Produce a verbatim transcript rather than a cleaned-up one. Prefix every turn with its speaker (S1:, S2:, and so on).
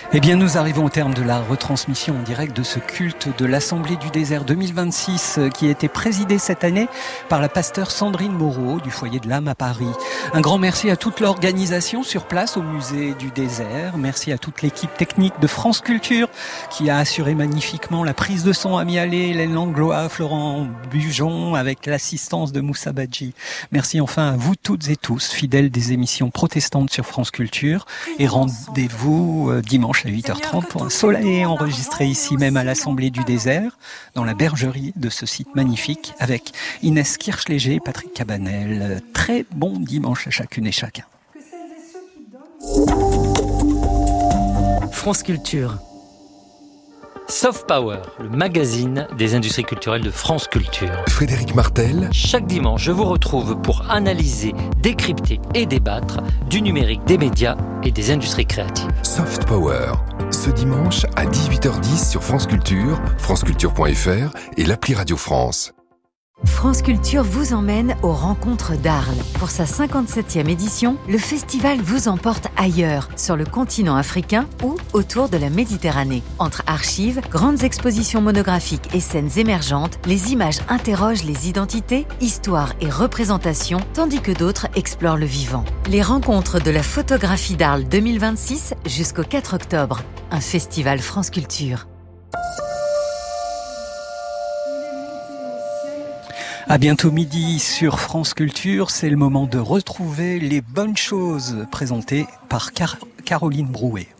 S1: Eh bien, nous arrivons au terme de la retransmission en direct de ce culte de l'Assemblée du désert deux mille vingt-six qui a été présidé cette année par la pasteure Sandrine Moreau du Foyer de l'Âme à Paris. Un grand merci à toute l'organisation sur place au musée du désert. Merci à toute l'équipe technique de France Culture qui a assuré magnifiquement la prise de son Ami Allé, Hélène Langlois, Florent Bujon avec l'assistance de Moussa Badji. Merci enfin à vous toutes et tous, fidèles des émissions protestantes sur France Culture, et rendez-vous euh, dimanche à huit heures trente pour un soleil enregistré ici même à l'Assemblée du désert, dans la bergerie de ce site magnifique, avec Inès Kirchléger et Patrick Cabanel. Très bon dimanche à chacune et chacun.
S2: France Culture. Soft Power, le magazine des industries culturelles de France Culture.
S3: Frédéric Martel.
S2: Chaque dimanche, je vous retrouve pour analyser, décrypter et débattre du numérique, des médias et des industries créatives.
S3: Soft Power, ce dimanche à dix-huit heures dix sur France Culture, franceculture point f r et l'appli Radio France.
S4: France Culture vous emmène aux rencontres d'Arles. Pour sa cinquante-septième édition, le festival vous emporte ailleurs, sur le continent africain ou autour de la Méditerranée. Entre archives, grandes expositions monographiques et scènes émergentes, les images interrogent les identités, histoires et représentations, tandis que d'autres explorent le vivant. Les rencontres de la photographie d'Arles deux mille vingt-six jusqu'au quatre octobre. Un festival France Culture.
S1: À bientôt midi sur France Culture, c'est le moment de retrouver les bonnes choses présentées par Car- Caroline Brouet.